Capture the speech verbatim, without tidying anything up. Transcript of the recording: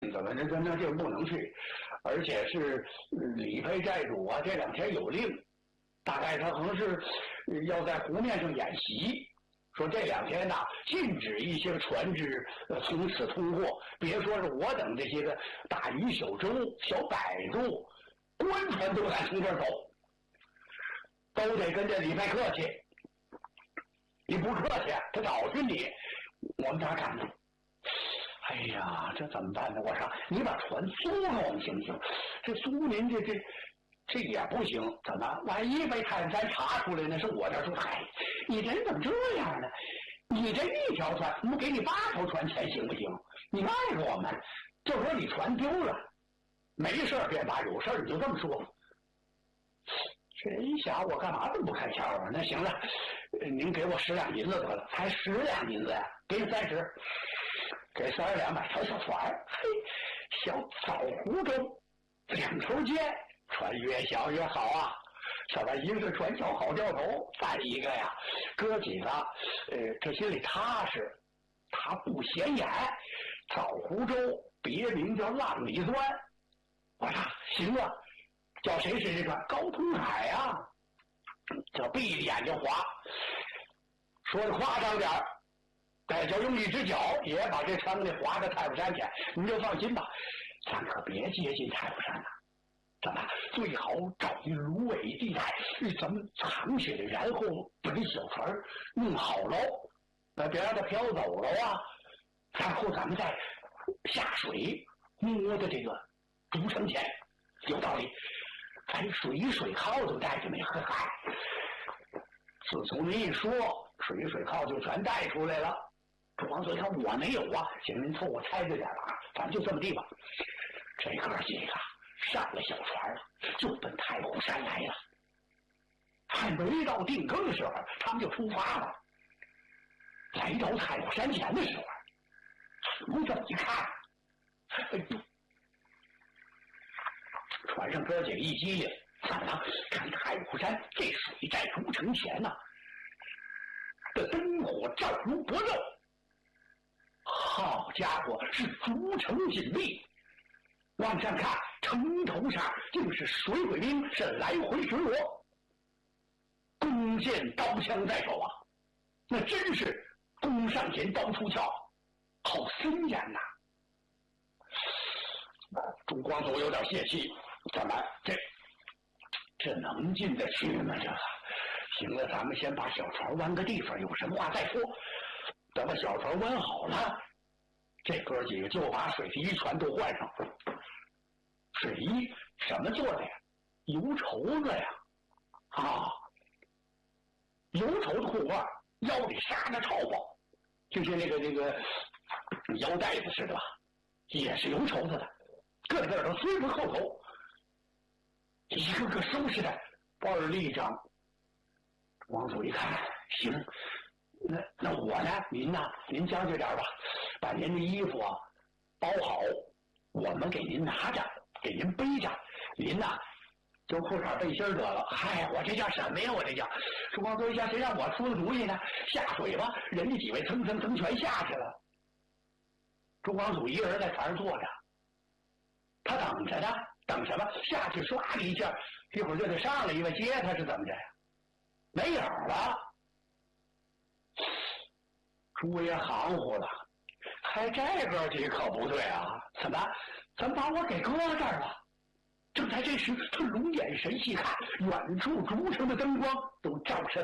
怎么那那那就不能去？而且是李培寨主啊，这两天有令，大概他可能是要在湖面上演习，说这两天呐、啊，禁止一些个船只呃从此通过，别说是我等这些个大鱼小舟、小摆渡，官船都敢从这儿走，都得跟这李培客气。你不客气，他找去你，我们咋干呢？哎呀，这怎么办呢？我说你把船租了我们行不行？这租您这这这也不行，怎么？万一被泰山查出来呢？是我这说，嗨，你人怎么这样呢？你这一条船，我们给你八条船钱行不行？你卖给我们，就说你船丢了，没事儿别把，有事儿你就这么说。这一想，我干嘛这么不开窍啊？那行了，您给我十两银子得了，才十两银子呀，给你三十。给三十两买条小船，嘿，小枣湖中，两头尖，船越小越好啊。小白一个是船小好掉头，再一个呀，哥几个，呃，这心里踏实，他不显眼。枣湖州别名叫浪里钻，我说行啊，叫谁谁这船？高通海啊，这闭着眼睛划，说的夸张点儿。再叫用一只脚也把这船给划到太湖山去，您就放心吧，咱可别接近太湖山了。怎么？最好找一芦苇地带，咱们藏起来，然后把这小船弄好喽，那别让它飘走了啊。然后咱们再下水摸的这个竹城前，有道理。咱水水靠就带着没喝海。自从您一说，水水靠就全带出来了。朱王嘴看我没有啊，行，您凑合猜着点吧，反正就这么地吧。这哥几个上了小船了，就奔太湖山来了。还没到定更的时候，他们就出发了。来到太湖山前的时候，我这么一看，哎呦，船上哥几个一激灵，怎么了？看太湖山这水在竹城前呢、啊，这灯火照如薄肉。好家伙，是竹城紧闭，往上看，城头上竟是水鬼兵，是来回巡逻，弓箭刀枪在手啊，那真是弓上弦，刀出鞘，好森严呐、啊！朱光祖有点泄气，怎么这这能进得去吗？这个行了，咱们先把小船弯个地方，有什么话再说。等把小船弯好了，这哥几个就把水滴船都换上。水衣什么做的呀？油绸子呀！啊，油绸的裤褂，腰里纱着草包，就像那个那个腰带子似的吧，也是油绸子的，个个都虽不扣头，一个个收拾的倍儿立正。王祖一看，行。那那我呢？您呢？您将就点吧，把您的衣服啊包好，我们给您拿着，给您背着。您呢，就裤衩背心得了。嗨，我这叫什么呀？我这叫曙光多一下，谁让我出的主意呢？下水吧，人家几位蹭蹭蹭全下去了。朱光祖一个人在船上坐着，他等着呢，等什么？下去唰的一下，一会儿就得上来一位接他，是怎么着呀？没影了。朱爷含糊了，还这哥几可不对啊？怎么？怎么把我给搁这儿了？正在这时，他龙眼神细看，远处竹城的灯光都照射